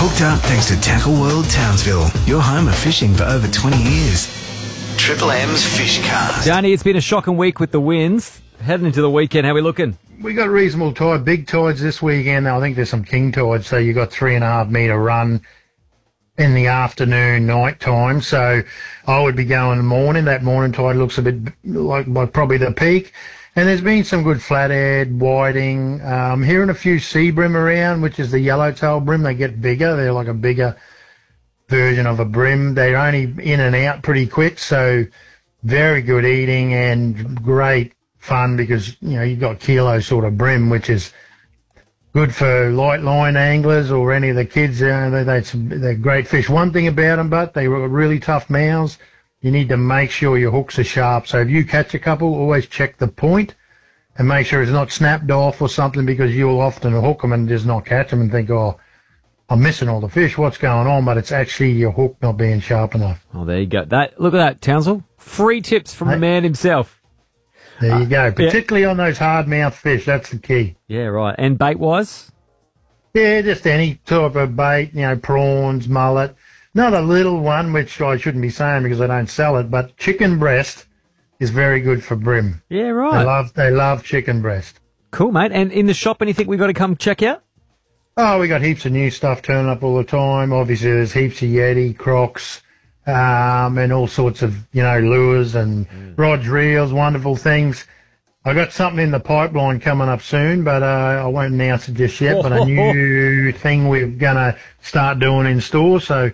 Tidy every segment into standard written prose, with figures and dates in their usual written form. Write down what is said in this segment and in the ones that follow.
Hooked up thanks to Tackle World Townsville, your home of fishing for over 20 years. Triple M's Fish Cast. Danny, it's been a shocking week with the winds. Heading into the weekend, how are we looking? We got reasonable tide, big tides this weekend. I think there's some king tides, so you got 3.5 metre run in the afternoon, night time. So I would be going in the morning. That morning tide looks a bit like probably the peak. And there's been some good flathead, whiting. Hearing a few sea bream around, which is the yellowtail bream. They get bigger. They're like a bigger version of a bream. They're only in and out pretty quick, so very good eating and great fun because, you know, you've got kilo sort of bream, which is good for light line anglers or any of the kids. They're great fish. One thing about them, but they were really tough mouths. You need to make sure your hooks are sharp. So if you catch a couple, always check the point and make sure it's not snapped off or something, because you'll often hook them and just not catch them and think, oh, I'm missing all the fish. What's going on? But it's actually your hook not being sharp enough. Oh, there you go. Look at that, Townsville. Free tips from the man himself. There you go. Particularly on those hard-mouthed fish. That's the key. Yeah, right. And bait-wise? Yeah, just any type of bait, you know, prawns, mullet. Not a little one, which I shouldn't be saying because I don't sell it, but chicken breast is very good for bream. Yeah, right. They love chicken breast. Cool, mate. And in the shop, anything we got to come check out? Oh, we got heaps of new stuff turning up all the time. Obviously, there's heaps of Yeti, Crocs, and all sorts of, you know, lures and rods, reels, wonderful things. I got something in the pipeline coming up soon, but I won't announce it just yet. But a new thing we're going to start doing in store, so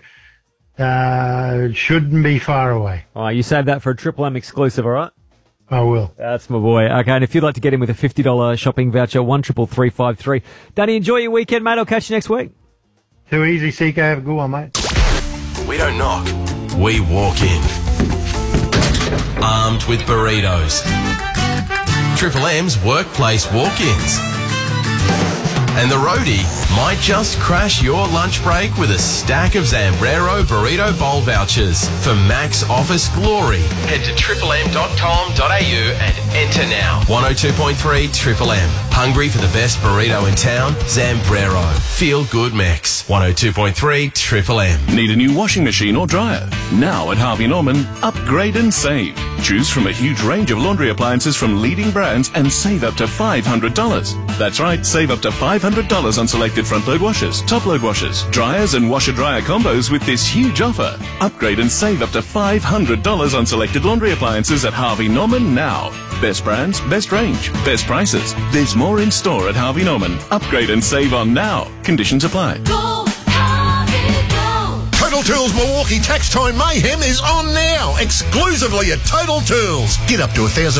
it shouldn't be far away. All right, you save that for a Triple M exclusive, all right? I will. That's my boy. Okay, and if you'd like to get in with a $50 shopping voucher, 133353. Danny, enjoy your weekend, mate. I'll catch you next week. Too easy, CK. Have a good one, mate. We don't knock. We walk in. Armed with burritos. Triple M's workplace walk-ins. And the roadie might just crash your lunch break with a stack of Zambrero Burrito Bowl vouchers for max office glory. Head to triplem.com.au and enter now. 102.3 Triple M. Hungry for the best burrito in town? Zambrero. Feel good mix. 102.3 Triple M. Need a new washing machine or dryer? Now at Harvey Norman, upgrade and save. Choose from a huge range of laundry appliances from leading brands and save up to $500. That's right, save up to $500 on selected front-load washers, top-load washers, dryers and washer-dryer combos with this huge offer. Upgrade and save up to $500 on selected laundry appliances at Harvey Norman now. Best brands, best range, best prices. There's more in store at Harvey Norman. Upgrade and save on now. Conditions apply. Go, Harvey, go. Total Tools Milwaukee Tax Time Mayhem is on now, exclusively at Total Tools. Get up to $1,000